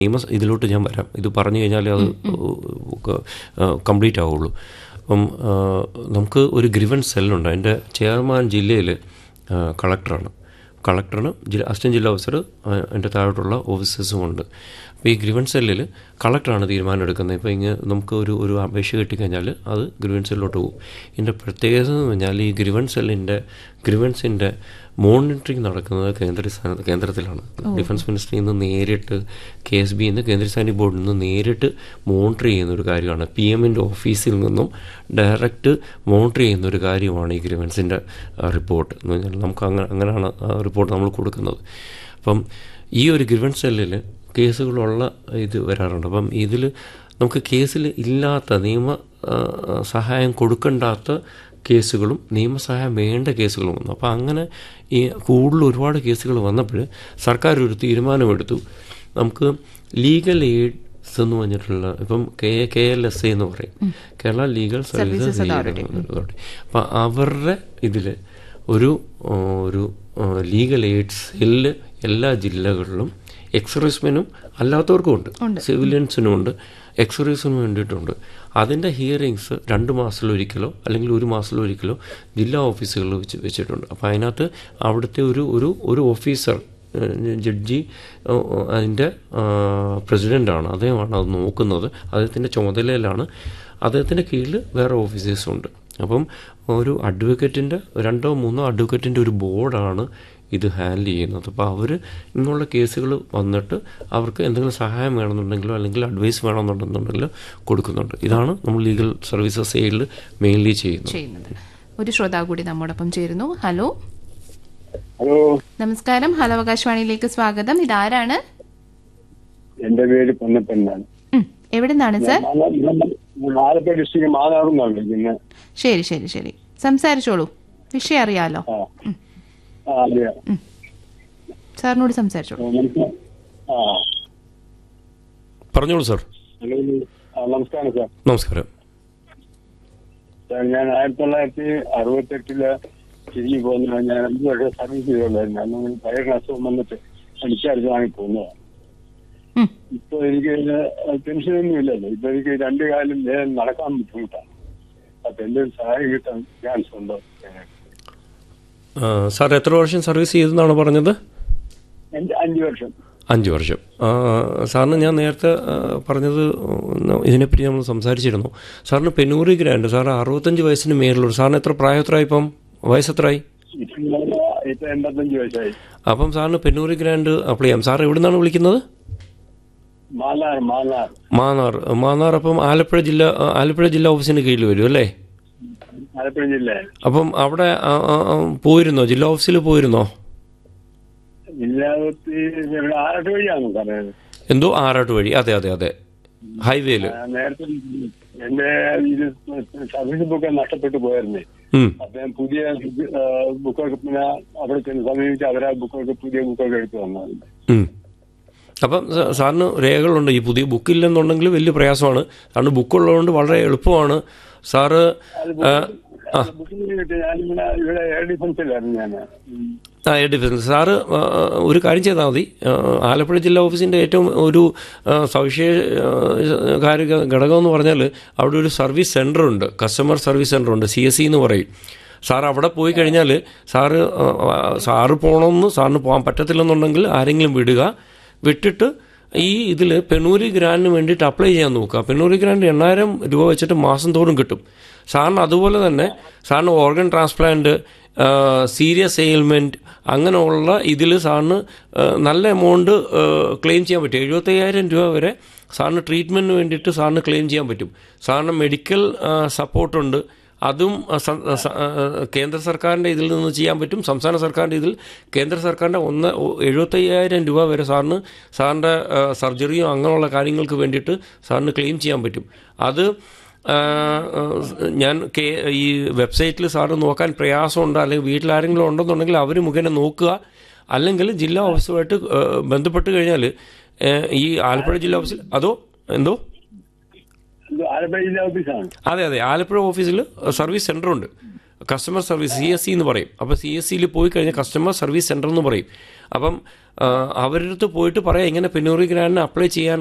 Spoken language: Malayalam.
ഇതിലോട്ട് ഞാൻ വരാം. ഇത് പറഞ്ഞു കഴിഞ്ഞാൽ അത് കംപ്ലീറ്റ് ആവുള്ളൂ. അപ്പം നമുക്ക് ഒരു ഗ്രിവൻസ് സെല്ലുണ്ട്. അതിൻ്റെ ചെയർമാൻ ജില്ലയിൽ കളക്ടറാണ്. അസിസ്റ്റന്റ് ജില്ലാ ഓഫീസർ, അതിൻ്റെ താഴോട്ടുള്ള ഓഫീസേഴ്സും ഉണ്ട്. അപ്പോൾ ഈ ഗ്രിവൻസ് സെല്ലിൽ കളക്ടറാണ് തീരുമാനം എടുക്കുന്നത്. ഇപ്പോൾ നമുക്ക് ഒരു അപേക്ഷ കിട്ടിക്കഴിഞ്ഞാൽ അത് ഗ്രിവൻസ് സെല്ലിലോട്ട് പോകും. ഇതിൻ്റെ പ്രത്യേകത എന്ന് പറഞ്ഞാൽ ഈ ഗ്രിവൻസിൻ്റെ മോണിറ്ററിങ് നടക്കുന്നത് കേന്ദ്രത്തിലാണ്. ഡിഫൻസ് മിനിസ്ട്രിയിൽ നിന്ന് നേരിട്ട് KSB കേന്ദ്ര സൈനിക ബോർഡിൽ നിന്ന് നേരിട്ട് മോണിറ്റർ ചെയ്യുന്ന ഒരു കാര്യമാണ്. PMൻ്റെ ഓഫീസിൽ നിന്നും ഡയറക്റ്റ് മോണിറ്റർ ചെയ്യുന്ന ഒരു കാര്യമാണ് ഈ ഗ്രിവൻസിൻ്റെ റിപ്പോർട്ട് എന്ന് പറഞ്ഞാൽ. നമുക്ക് അങ്ങനെയാണ് റിപ്പോർട്ട് നമ്മൾ കൊടുക്കുന്നത്. അപ്പം ഈ ഒരു ഗ്രിവൻസ് സെല്ലിൽ കേസുകളുള്ള ഇത് വരാറുണ്ട്. അപ്പം ഇതിൽ നമുക്ക് കേസിൽ ഇല്ലാത്ത സഹായം കൊടുക്കേണ്ടാത്ത കേസുകളും നിയമസഹായം വേണ്ട കേസുകളും വന്നു. അപ്പോൾ അങ്ങനെ ഈ ഒരുപാട് കേസുകൾ വന്നപ്പോൾ സർക്കാർ ഒരു തീരുമാനമെടുത്തു. നമുക്ക് ലീഗൽ എയ്ഡ്സ് എന്ന് പറഞ്ഞിട്ടുള്ള ഇപ്പം KLSA എന്ന് പറയും, കേരള ലീഗൽ സർവീസസ് അതോറിറ്റി. അപ്പം അവരുടെ ഇതിൽ ഒരു ലീഗൽ എയ്ഡ്സ് സെല്ല് എല്ലാ ജില്ലകളിലും എക്സർവീസ്മെനും അല്ലാത്തവർക്കും ഉണ്ട്, സിവിലിയൻസിനും ഉണ്ട്, എക്സർവീസിനും വേണ്ടിയിട്ടുണ്ട്. അതിൻ്റെ ഹിയറിങ്സ് 2 മാസത്തിലൊരിക്കലോ അല്ലെങ്കിൽ 1 മാസത്തിലൊരിക്കലോ ജില്ലാ ഓഫീസുകളിൽ വെച്ചിട്ടുണ്ട്. അപ്പോൾ അതിനകത്ത് അവിടുത്തെ ഒരു ഓഫീസർ, ജഡ്ജി, അതിൻ്റെ പ്രസിഡൻ്റാണ്, അദ്ദേഹമാണ് അത് നോക്കുന്നത്. അദ്ദേഹത്തിൻ്റെ ചുമതലയിലാണ്. അദ്ദേഹത്തിൻ്റെ കീഴിൽ വേറെ ഓഫീസേഴ്സുണ്ട്. അപ്പം ഒരു അഡ്വക്കേറ്റിൻ്റെ 2-3 അഡ്വക്കേറ്റിൻ്റെ ഒരു ബോർഡാണ് ഇത് ഹാൻഡിൽ ചെയ്യുന്നത്. അപ്പോൾ അവർ ഇങ്ങനെയുള്ള കേസുകൾ വന്നിട്ട് അവർക്ക് എന്തെങ്കിലും സഹായം വേണമെന്നുണ്ടെങ്കിലോ അല്ലെങ്കിൽ അഡ്വൈസ് വേണമെന്നുണ്ടെന്നുണ്ടെങ്കിലോ കൊടുക്കുന്നുണ്ട്. ഇതാണ് നമ്മൾ ലീഗൽ സർവീസസ് സൈഡിൽ മെയിൻലി ചെയ്യുന്നത്. ഒരു ശ്രോതാവ് കൂടി നമ്മോടൊപ്പം ചേരുന്നു. ഹലോ നമസ്കാരം, ഹലോ ആകാശവാണിയിലേക്ക് സ്വാഗതം. ഇതാരാണ്? എന്റെ പേര് പൊന്നപ്പനാണ്. എവിടെ നിന്നാണ് സർ? ആലപ്പുഴ ഡിസ്ട്രിക്ട് മാതാറുന്നാണ് വിളിക്കുന്നത്. ശരി, സംസാരിച്ചോളൂ, വിഷയം അറിയാലോ. സാറിനോട് സംസാരിച്ചോളൂ. പറഞ്ഞോളൂ സാർ. നമസ്കാരം സാർ. നമസ്കാരം സാർ, ഞാൻ 1968 തിരിഞ്ഞു പോകുന്ന ഞാൻ 5 വർഷം സർവീസ് ചെയ്തോണ്ടായിരുന്നു. അന്ന് വയറിന് അസുഖം വന്നിട്ട് ഡിസ്ചാർജ് വാങ്ങി പോകുന്നതാണ്. ഇപ്പൊ എനിക്ക് ടെൻഷനൊന്നും ഇല്ലല്ലോ. ഇപ്പൊ എനിക്ക് 2 കാലം നടക്കാൻ ബുദ്ധിമുട്ടാണ്. അപ്പൊ എന്തൊരു സഹായം കിട്ടാൻ ചാൻസ് ഉണ്ടോ? സാർ എത്ര വർഷം സർവീസ് ചെയ്തെന്നാണ് പറഞ്ഞത്? 5 വർഷം. 5 വർഷം. സാറിന് ഞാൻ നേരത്തെ പറഞ്ഞത് ഇതിനെപ്പറ്റി നമ്മൾ സംസാരിച്ചിരുന്നു. സാറിന് പെനൂറി ഗ്രാൻഡ്, സാർ 65 വയസ്സിന് മേലുള്ളൂ. സാറിന് എത്ര പ്രായത്രായി? ഇപ്പം വയസ്സെത്രയായി? 85 വയസ്സായി. അപ്പം സാറിന് പെനൂറി ഗ്രാൻഡ് അപ്ലൈ ചെയ്യാം. സാർ എവിടെ നിന്നാണ് വിളിക്കുന്നത്? മാന്നാർ. അപ്പം ആലപ്പുഴ ജില്ലാ ഓഫീസിന് കീഴിൽ വരും അല്ലേ? ആലപ്പുഴ ജില്ല. അപ്പം അവിടെ പോയിരുന്നോ? ജില്ലാ ഓഫീസിൽ പോയിരുന്നോ? ആറാട്ട് വഴിയാണോ പറയുന്നത്? എന്തോ ആറാട്ട് വഴി. അതെ, ഹൈവേയില്. നേരത്തെ എന്റെ സർവീസ് ബുക്ക് നഷ്ടപ്പെട്ടു പോയിരുന്നേ. അപ്പൊ പുതിയ ബുക്കൊക്കെ പിന്നെ അവിടെ ചെന്ന് സമീപിച്ച് അവരാ ബുക്കൊക്കെ പുതിയ ബുക്കൊക്കെ എടുത്തു വന്നത്. അപ്പം സാറിന് രേഖകളുണ്ട്. ഈ പുതിയ ബുക്കില്ലെന്നുണ്ടെങ്കിൽ വലിയ പ്രയാസമാണ്. സാറിന് ബുക്കുള്ളതുകൊണ്ട് വളരെ എളുപ്പമാണ്. സാറ് എയർ ഡിഫൻസ് സാറ് ഒരു കാര്യം ചെയ്താൽ മതി. ആലപ്പുഴ ജില്ലാ ഓഫീസിൻ്റെ ഏറ്റവും ഒരു ഘടകം എന്ന് പറഞ്ഞാൽ അവിടെ ഒരു സർവീസ് സെൻ്റർ ഉണ്ട്, കസ്റ്റമർ സർവീസ് സെൻ്റർ ഉണ്ട്, CSE എന്ന് പറയും. സാർ അവിടെ പോയി കഴിഞ്ഞാൽ സാറ് പോകണമെന്ന് സാറിന് പോകാൻ പറ്റത്തില്ലെന്നുണ്ടെങ്കിൽ ആരെങ്കിലും വിട്ടിട്ട് ഈ ഇതിൽ പെനൂരി ഗ്രാൻഡിന് വേണ്ടിയിട്ട് അപ്ലൈ ചെയ്യാൻ നോക്കുക. പെനൂരി ഗ്രാൻഡ് 8,000 രൂപ വെച്ചിട്ട് മാസം തോറും കിട്ടും സാറിന്. അതുപോലെ തന്നെ സാറിന് ഓർഗൻ ട്രാൻസ്പ്ലാന്റ്, സീരിയസ് എയിൽമെൻറ്റ്, അങ്ങനെയുള്ള ഇതിൽ സാറിന് നല്ല എമൗണ്ട് ക്ലെയിം ചെയ്യാൻ പറ്റും. 75,000 രൂപ വരെ സാറിന് ട്രീറ്റ്മെൻറ്റിന് വേണ്ടിയിട്ട് സാറിന് ക്ലെയിം ചെയ്യാൻ പറ്റും. സാറിന് മെഡിക്കൽ സപ്പോർട്ടുണ്ട്. അതും കേന്ദ്ര സർക്കാരിൻ്റെ ഇതിൽ നിന്ന് ചെയ്യാൻ പറ്റും. സംസ്ഥാന സർക്കാരിൻ്റെ ഇതിൽ കേന്ദ്ര സർക്കാരിൻ്റെ 75,000 രൂപ വരെ സാറിൻ്റെ സർജറിയോ അങ്ങനെയുള്ള കാര്യങ്ങൾക്ക് വേണ്ടിയിട്ട് സാറിന് ക്ലെയിം ചെയ്യാൻ പറ്റും. അത് ഞാൻ ഈ വെബ്സൈറ്റിൽ സാറ് നോക്കാൻ പ്രയാസമുണ്ട്, അല്ലെങ്കിൽ വീട്ടിലാരെങ്കിലും ഉണ്ടെന്നുണ്ടെങ്കിൽ അവർ മുഖേന നോക്കുക. അല്ലെങ്കിൽ ജില്ലാ ഓഫീസുമായിട്ട് ബന്ധപ്പെട്ട് കഴിഞ്ഞാൽ ഈ ആലപ്പുഴ ജില്ലാ ഓഫീസിൽ എന്തോ അതെ ആലപ്പുഴ ഓഫീസിൽ സർവീസ് സെൻ്ററുണ്ട്. കസ്റ്റമർ സർവീസ് CSC എന്ന് പറയും. അപ്പോൾ CSCയിൽ പോയി കഴിഞ്ഞാൽ കസ്റ്റമർ സർവീസ് സെൻ്റർ എന്ന് പറയും. അപ്പം അവരുടെ അടുത്ത് പോയിട്ട് പറയാം ഇങ്ങനെ പെനൂറി ഗ്രാൻഡിന് അപ്ലൈ ചെയ്യാൻ